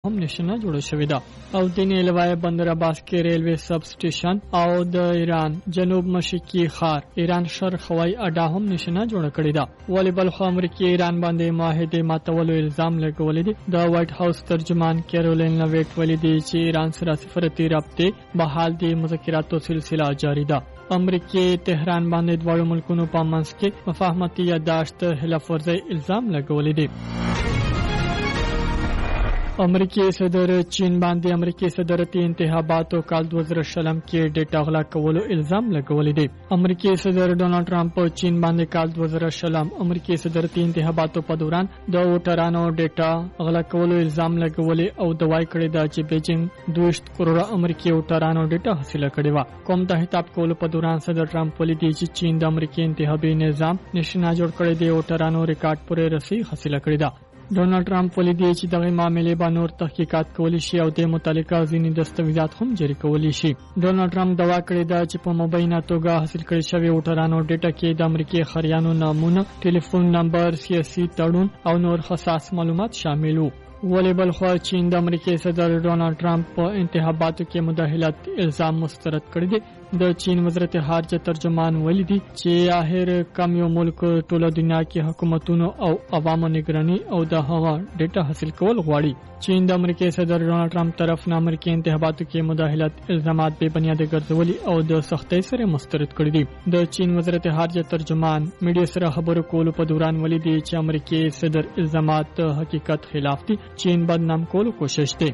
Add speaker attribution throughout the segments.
Speaker 1: هم نشانه جوړه شوې ده او د نیلوای بندر عباس کې ریلوي سب سټیشن او د ایران جنوب مشرقي ښار ایران شرق هوایي اډه هم نشانه جوړه کړې ده. ولې بلخو امریکا ایران باندې معاهده ماتولو الزام لګولې دي. د وایټ هاوس ترجمان کیرولین لویټ ولې دي چې ایران سره سفارتي رابطې بحال دي مذاکراتو سلسله جاری ده. امریکا تهران باندې دواړو ملکونو په منځ کې مفاهمتي یادداشت خلاف ورزي الزام لګولې دي. امریکای صدر چین باندې امریکای صدارتي انتخاباتو کال 2020 کې ډیټا غلا کولو الزام لګولې دي. امریکای صدر ډونالد ټرمپ چین باندې کال 2020 امریکای صدارتي انتخاباتو په دوران د ووټرانو ډیټا غلا کولو الزام لګولې او دعای کړې ده چې بیجینګ 2 کروڑ امریکایي ووټرانو ډیټا حاصل کړې و. کوم د خطاب کولو په دوران صدر ټرمپ ولې دي چې چین د امریکای انتخابي نظام نشانه جوړ کړی دی او ووټرانو ریکارډ پورې رسي حاصل کړی ده. ډونالد ټرمپ ولې دی چې دغه معاملې باندې نور تحقیقات کولی شي او د متعلقه ځینې دستاویزات هم جاری کولی شي. ډونالد ټرمپ دوا کړې ده چې په مبینه توګه حاصل کړي شوی ووټرانو ډیټا کې د امریکای خریانو نامونه، ټلیفون نمبر، سیاسي تړون او نور حساس معلومات شامل وو. ولې بلخو چین د امریکای صدر ډونالد ټرمپ په انتخاباتو کې مداخلت الزام مسترد کړی دی. د چین وزارت خارجه ترجمان ویلي دي چې آخر کم یو ملک ټوله دنیا کې حکومتونو او عوامو نگراني او د هوا ډیټا حاصل کول غواړي. چین د امریکای صدر ډونالد ټرمپ طرف نه امریکای انتخاباتو کې مداخلت الزامات بې بنیاده ګرځولي او د سختۍ سره مسترد کړی دي. د چین وزارت خارجه ترجمان میډیا سره خبرو کولو په دوران ویلي دي چې امریکای صدر الزامات حقیقت خلاف دي. چین بدنام کولو کوشش دی.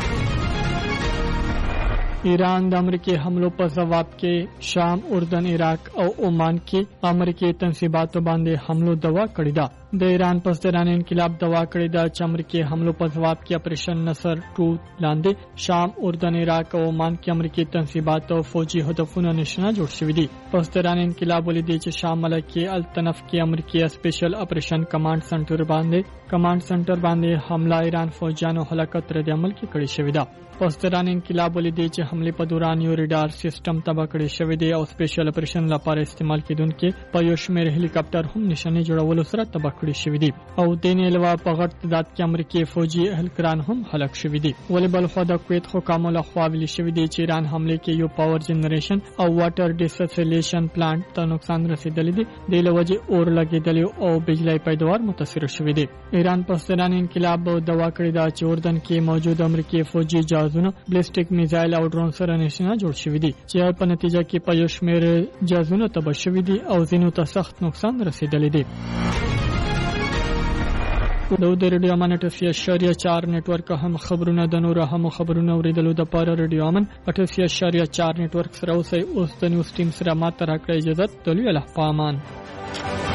Speaker 1: ایران د امریکای حملو په جواب کې شام، اردن، عراق او عمان کې امریکای تنصیباتو باندې حملو دوا کړې ده. د ایران پسدران انقلاب دوا کړې ده چې امریکای حملو په جواب کې اپریشن نصر 2 لاندې شام، اردن، عراق او عمان کې امریکای تنصیبات او فوجي هدفونه نشانه جوړ شوي دي. پسدران انقلاب ولیدي چې شامل کې التنف کې امریکای سپیشل اپریشن کمانډ سنټر باندې حمله ایران فوجانو هلاکت رد عمل کې کړې شوې ده. پسدران انقلاب ولیدي چې حمله په دوران یو ریډار سیستم تباه کړی شوی دی او سپیشل اپریشن لپاره استعمال کیدونکو په یو شمېر هلیکاپټر هم نشانه جوړولو سره تباه کړی شوی دی او د نه علاوه په غټ تعداد کې امریکایي فوجي اهلکاران هم هلاک شوی دي. ولې بلخو د کویت حکامو له خوا ویل شوی دی چې ایران حمله کې یو پاور جنریشن او واټر ډیسلسیلیشن پلانټ ته نقصان رسیدلی دی. د لوجه اور لګیدلی او بجلی پیداوار متاثر شوی دی. ایران پسدران انقلاب دوا کړی دا چې اردن کې موجود امریکایي فوجي جهازونه بلیسټیک میزایل او ډرون سره نشانه جوړ شوی دي چې په نتیجه کې په یو شمېر جهازونه تباه شوي دي او ځینو ته سخت نقصان رسیدلی دی. د ریډیو امن 88.4 نتورک هم خبرونه د نور هم خبرونه اوریدلو د پاره ریډیو امن 88.4 نتورک سره اوس د نیوز ټیم سره ماته راکړی اجازه تلوي الله پامان.